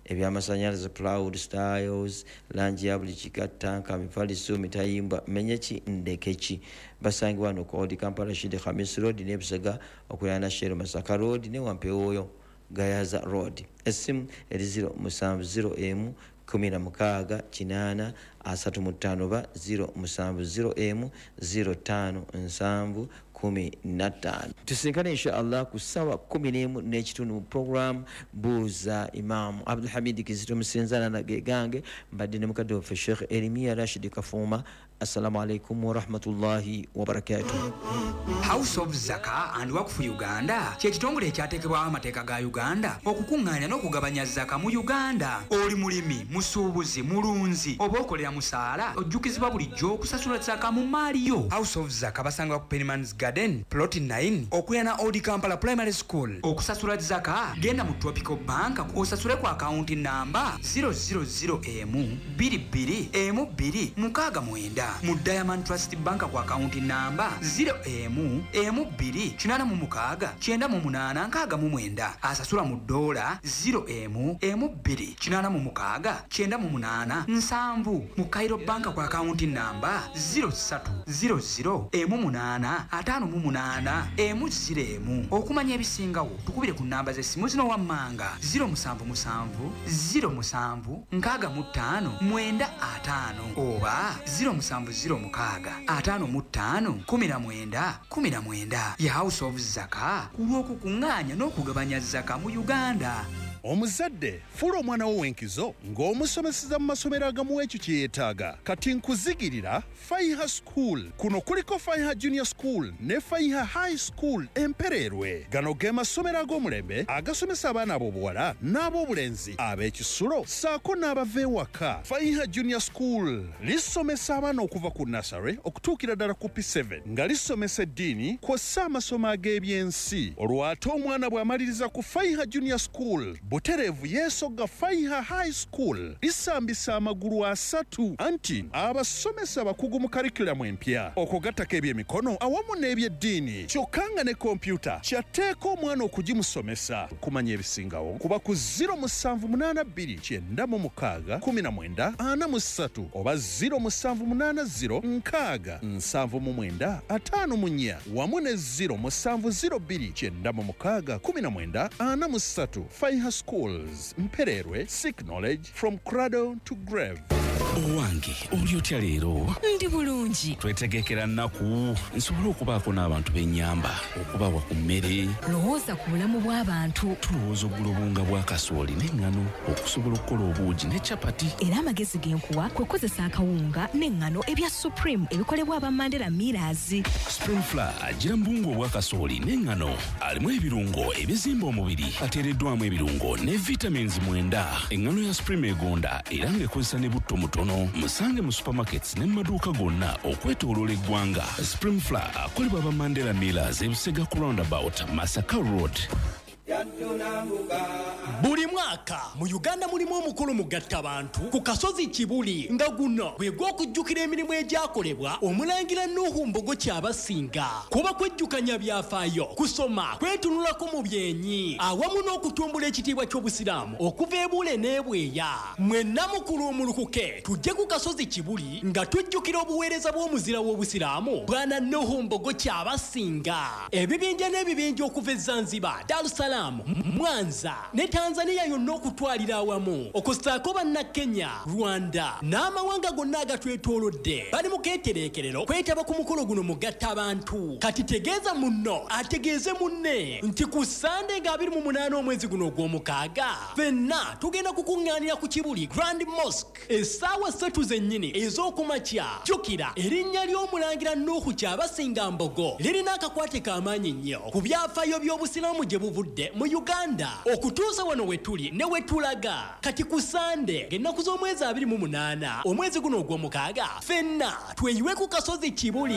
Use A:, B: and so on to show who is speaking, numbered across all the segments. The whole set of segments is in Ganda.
A: ebyamasannyalaze Proud Styles, langi ya buli kigattanka, mifaliso, mitayimba, menyeki ndekeki. Basangibwa wano ku Old Kampala Rashid Khamis Road ne Busega okulana Shero Masaka Road ne Wampewoyo Gayaza Road. Esimu eri 070 16 8 35 070 05 15. Tusinkane inshallah ku sawa 11 n'ekitundu mu program Buuza Imam Abdul Hamid Kizito Musinzana na gange mbadde ne mukadde wa Sheikh Elimia Rashid Kafuma. Assalamu alaikum wa rahmatullahi wa barakatuh.
B: House of Zaka and Waqf Uganda kye kitongole ekyateekebwawo amateeka ga Uganda okukuŋŋaanya n'okugabanya zaka mu Uganda. Oli mulimi, musuubuzi, mulunzi oba okolera musaala ojjukizibwa bulijjo okusasula zaka mu maali yo. House of Zaka basanga ku Pennyman's Garden Plot 9 okulana Old Kampala Primary School. Okusasula zaka genda mu Tropical Bank osasule ku akaunti namba 000M22M2 mu Diamond Trust Bank ku akaunti namba 0M26 asasula mu dola 0M2 mu Cairo Bank ku akaunti namba 0300M858M0. Okumanya ebisingawo tukubire ku namba z'essimu zino wammanga 077 07 65 oba 0706551919 ya House of Zaka kulw'okukuŋŋaanya n'okugabanya zaka mu Uganda.
C: Omuzadde fuula omwana wo w'enkizo ng'omusomeseza mu masomero agamu ekyo kye yeetaaga. Kati nkuzigirira Faiha School. Kuno kuliko Faiha Junior School ne Faiha High School Empererwe. Gano ge masomero ag'omulembe agasomesa abaana ab'obuwala n'ab'obulenzi ab'ekisulo ssaako n'abava ewaka. Faiha Junior School lisomesa abaana okuva ku nursery okutuukira ddala ku P7 nga lisomesa eddiini kw'ossa amasomo ag'ebyensi. Olwo ate omwana bw'amaliriza ku Faiha Junior School butereevu yeesogga Faiha High School lisambisa amagulu asatu anti abasomesa abakugu mu karikulamu empya okugattako ebyemikono awamu n'ebyeddiini kyokka nga ne kompyuta kyatteeka omwana okugimusomesa. Kumanya ebisingawo kuba ku 0782961943 oba 0780967954 wamu ne 0702961943. Faiha Schools Mpererwe, seek knowledge from cradle to grave.
D: Owange oli otya leero?
E: Ndi bulungi.
D: Twetegekera nnaku nsobola okubaako n'abantu b'ennyamba okubawa ku mmere.
E: Lowooza ku bulamu bw'abantu.
D: Tulowooza oggula obunga bwa kasooli n'eŋŋano okusobola okukola obuugi ne capati.
E: Era amagezi genkuwa kwe kukozesa akawunga n'eŋŋano ebya Supreme ebikolebwa aba Mandela Millers.
D: Spring Flour agira mu buwunga obwa kasooli n'eŋŋano alimu ebirungo ebizimba omubiri ateereddwamu ebirungo ne vitamins 9. Eŋŋano ya Supreme egonda era ng'ekozesa ne butto mutono. Musange mu supermarkets ne mu maduuka gonna okwetooloola eggwanga. Spring Flour akolebwa aba Mandela Millers e Busega ku roundabout Masaka Road.
F: Buli mwaka mu Uganda mulimu omukulu mugatta abantu ku kasozi Kibuli nga guno gwe gw'okujjukira emirimu egyakolebwa omulangira Nuhu Mbogo Kyabasinga. Kuba kwejjukanya byafaayo, kusoma, kwetunulako mu byenyi awamu n'okutumbula ekitiibwa ky'Obusiraamu okuva e Bule n'Ebweya. Mwenna mukulu omulukuke tujje ku kasozi Kibuli nga tujjukira obuweereza bw'omuzira w'Obusiraamu Bwana Nuhu Mbogo Kyabasinga. Ebibinja n'ebibinja okuva e Zanzibar, Dar es Salaam, Mwanza ne Tanzania yonna okutwalira awamu okusaako banna Kenya, Rwanda n'amawanga gonna agatwetoolodde bali mu keetereekerero kwetaba ku mukolo guno mugatta abantu. Kati tegeeza munno ategeeze munne nti ku Sande nga 28 omwezi guno ogw'omukaaga ffenna tugenda kukuŋŋaanira ku Kibuli Grand Mosque essaawa 3 zennyini ez'okumakya. Jjukira erinnya ly'omulangira Nuhu Kyabasinga Mbogo lirina akakwate k'amaanyi nnyo ku byafaayo by'Obusiraamu gye buvudde mu Uganda okutuusa wano wetuli ne wetulaga. Kati ku Sande ng'ennaku z'omwezi 28 omwezi guno ogw'omukaaga ffenna tweyiwe ku kasozi Kibuli.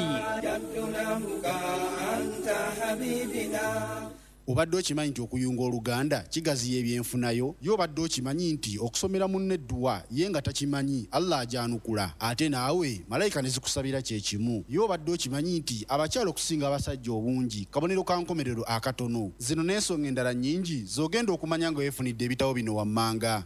G: Obadde okimanyi nti okuyunga Oluganda kigaziya ebyenfunayo? Y'obadde okimanyi nti okusomera munne edduwa ye nga takimanyi Allah ajanukula ate naawe malayika ne zikusabira kye kimu? Y'obadde okimanyi nti abakyala okusinga abasajja obungi kabonero ka nkomerero akatono? Zino n'ensonga endala nnyingi z'ogenda okumanya nga weefunidde ebitabo bino wammanga.